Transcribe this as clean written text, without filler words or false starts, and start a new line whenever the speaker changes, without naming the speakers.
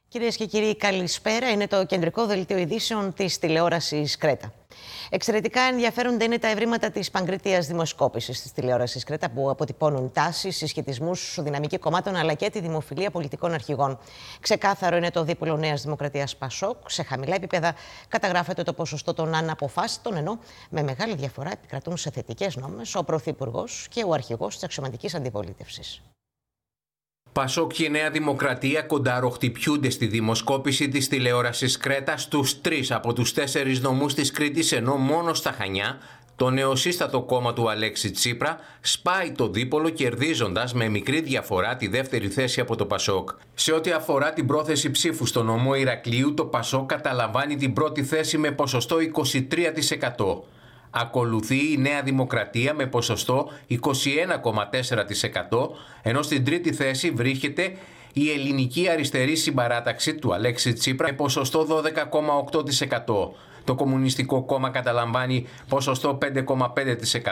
Κυρίες και κύριοι, καλησπέρα. Είναι το κεντρικό δελτίο ειδήσεων της τηλεόρασης Κρέτα. Εξαιρετικά ενδιαφέροντα είναι τα ευρήματα της παγκρίτιας δημοσκόπησης της τηλεόρασης Κρέτα, που αποτυπώνουν τάσεις, συσχετισμούς, δυναμική κομμάτων αλλά και τη δημοφιλία πολιτικών αρχηγών. Ξεκάθαρο είναι το δίπολο Νέας Δημοκρατίας Πασόκ. Σε χαμηλά επίπεδα καταγράφεται το ποσοστό των αναποφάσιστων, ενώ με μεγάλη διαφορά επικρατούν σε θετικές νόμες ο Πρωθυπουργός και ο αρχηγός της αξιωματικής αντιπολίτευσης.
Πασόκ και Νέα Δημοκρατία κονταροχτυπιούνται στη δημοσκόπηση της τηλεόρασης Κρέτα στους 3 από τους 4 νομούς της Κρήτης, ενώ μόνο στα Χανιά το νεοσύστατο κόμμα του Αλέξη Τσίπρα σπάει το δίπολο, κερδίζοντας με μικρή διαφορά τη δεύτερη θέση από το Πασόκ. Σε ό,τι αφορά την πρόθεση ψήφου στο νομό Ηρακλείου, το Πασόκ καταλαμβάνει την πρώτη θέση με ποσοστό 23%. Ακολουθεί η Νέα Δημοκρατία με ποσοστό 21,4%, ενώ στην τρίτη θέση βρίσκεται η Ελληνική Αριστερή Συμπαράταξη του Αλέξη Τσίπρα με ποσοστό 12,8%. Το Κομμουνιστικό Κόμμα καταλαμβάνει ποσοστό 5,5%.